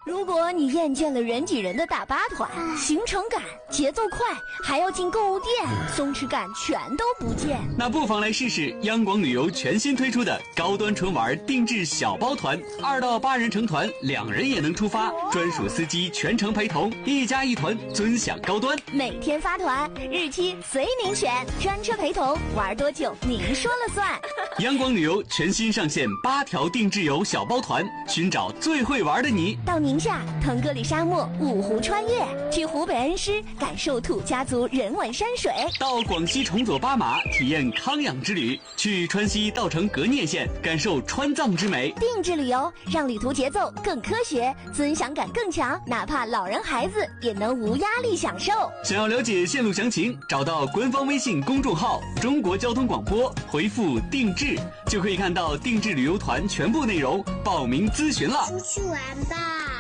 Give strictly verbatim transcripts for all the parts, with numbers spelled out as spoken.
如果你厌倦了人挤人的大巴团，行程赶、节奏快，还要进购物店，松弛感全都不见， 那不妨来试试央广旅游全新推出的高端纯玩定制小包团，二到八人成团，两人也能出发，专属司机全程陪同，一家一团，尊享高端。 每天发团，日期随您选，专车陪同，玩多久您说了算。 央广旅游全新上线八条定制游小包团，寻找最会玩的你。 到宁夏腾格里沙漠五湖穿越，去湖北恩施感受土家族人文山水， 到广西崇左巴马体验康养之旅，去川西稻城格聂县感受川藏之美。 定制旅游让旅途节奏更科学，尊享感更强，哪怕老人孩子也能无压力享受。 想要了解线路详情，找到官方微信公众号中国交通广播，回复定制就可以看到定制旅游团全部内容，报名咨询了。 出去玩吧。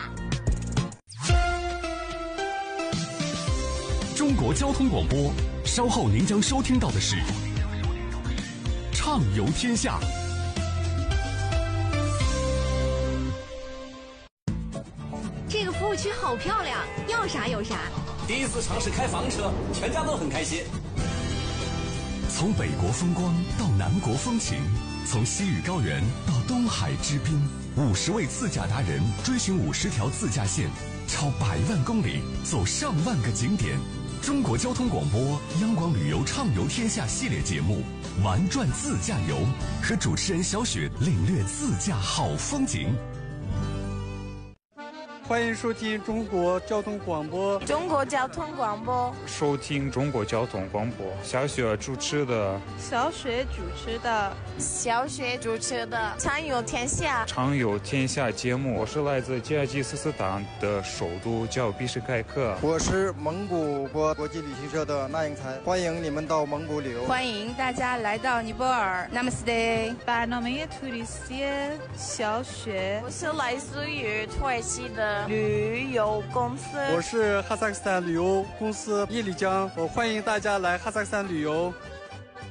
中国交通广播，稍后您将收听到的是畅游天下。 这个服务区好漂亮，要啥有啥。 第一次尝试开房车，全家都很开心。 从北国风光到南国风情，从西屿高原到东海之滨，五十位自驾达人追寻五十条自驾线，超百万公里，走上万个景点。中国交通广播央广旅游畅游天下系列节目，玩转自驾游，和主持人小雪领略自驾好风景。 欢迎收听中国交通广播。 中国交通广播， 收听中国交通广播。小雪主持的， 小雪主持的，小雪主持的畅游天下。 畅游天下节目，我是来自吉尔吉斯斯坦的首都叫比什盖克。 我是蒙古国国际旅行社的那英才，欢迎你们到蒙古旅游。 欢迎大家来到尼泊尔。Namaste。برنامه توریستی小雪，我是来自于土耳其的旅游公司。 我是哈萨克斯坦旅游公司叶丽江，我欢迎大家来哈萨克斯坦旅游。